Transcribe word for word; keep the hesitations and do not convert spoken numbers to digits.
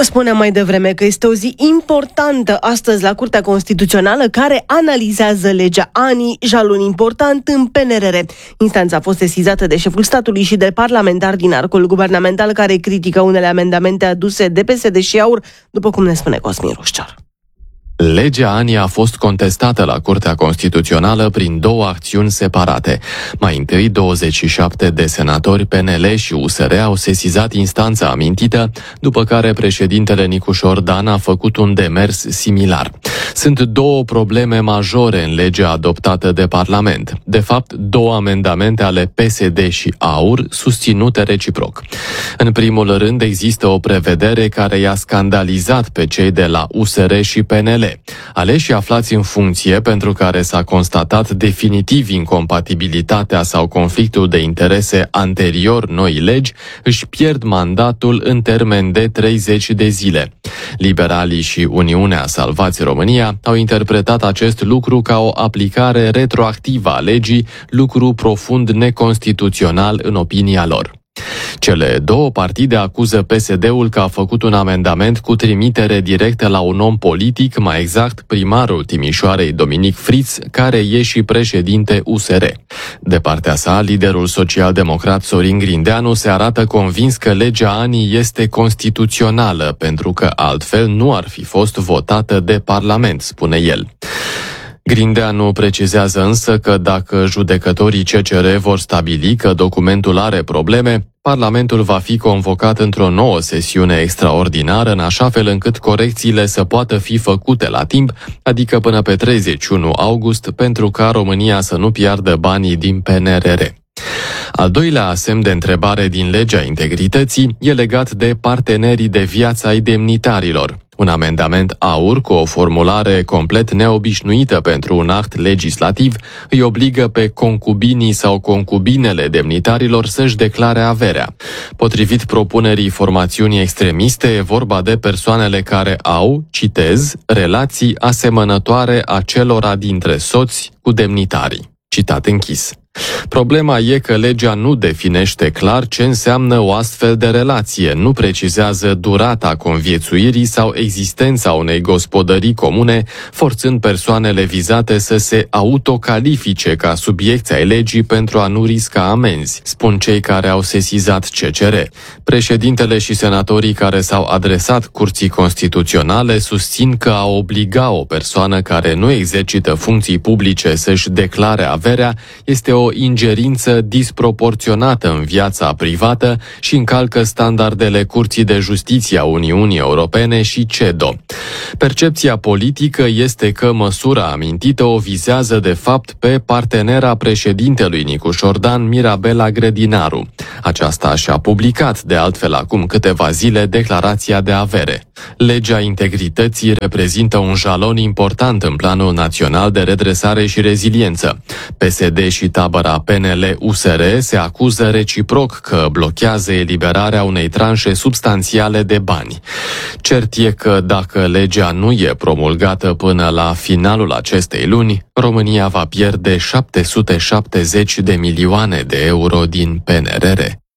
Vă spuneam mai devreme că este o zi importantă astăzi la Curtea Constituțională, care analizează legea A N I, jalon important în P N R R. Instanța a fost sesizată de șeful statului și de parlamentari din arcul guvernamental, care critică unele amendamente aduse de P S D și AUR, după cum ne spune Cosmin Rușcior. Legea A N I a fost contestată la Curtea Constituțională prin două acțiuni separate. Mai întâi, douăzeci și șapte de senatori P N L și U S R au sesizat instanța amintită, după care președintele Nicușor Dan a făcut un demers similar. Sunt două probleme majore în legea adoptată de Parlament. De fapt, două amendamente ale P S D și AUR susținute reciproc. În primul rând, există o prevedere care i-a scandalizat pe cei de la U S R și P N L. Aleșii aflați în funcție, pentru care s-a constatat definitiv incompatibilitatea sau conflictul de interese anterior noi legi, își pierd mandatul în termen de treizeci de zile. Liberalii și Uniunea Salvați România au interpretat acest lucru ca o aplicare retroactivă a legii, lucru profund neconstituțional în opinia lor. Cele două partide acuză P S D-ul că a făcut un amendament cu trimitere directă la un om politic, mai exact primarul Timișoarei Dominic Friț, care e și președinte U S R. De partea sa, liderul social-democrat Sorin Grindeanu se arată convins că legea A N I este constituțională, pentru că altfel nu ar fi fost votată de Parlament, spune el. Grindeanu precizează însă că dacă judecătorii C C R vor stabili că documentul are probleme, Parlamentul va fi convocat într-o nouă sesiune extraordinară, în așa fel încât corecțiile să poată fi făcute la timp, adică până pe treizeci și unu august, pentru ca România să nu piardă banii din P N R R. Al doilea semn de întrebare din legea integrității e legat de partenerii de viață ai demnitarilor. Un amendament AUR cu o formulare complet neobișnuită pentru un act legislativ îi obligă pe concubinii sau concubinele demnitarilor să-și declare averea. Potrivit propunerii formațiunii extremiste, e vorba de persoanele care au, citez, relații asemănătoare acelora dintre soți cu demnitarii. Citat închis. Problema e că legea nu definește clar ce înseamnă o astfel de relație, nu precizează durata conviețuirii sau existența unei gospodării comune, forțând persoanele vizate să se autocalifice ca subiecți ai legii pentru a nu risca amenzi, spun cei care au sesizat C C R. Președintele și senatorii care s-au adresat Curții Constituționale susțin că a obliga o persoană care nu exercită funcții publice să-și declare averea este o ingerință disproporționată în viața privată și încalcă standardele Curții de Justiție a Uniunii Europene și C E D O. Percepția politică este că măsura amintită o vizează de fapt pe partenera președintelui Nicușor Dan, Mirabela Grădinaru. Aceasta și-a publicat de altfel acum câteva zile declarația de avere. Legea integrității reprezintă un jalon important în Planul Național de Redresare și Reziliență. P S D și tabăra P N L U S R se acuză reciproc că blochează eliberarea unei tranșe substanțiale de bani. Cert e că dacă legea nu e promulgată până la finalul acestei luni, România va pierde șapte sute șaptezeci de milioane de euro din P N R R.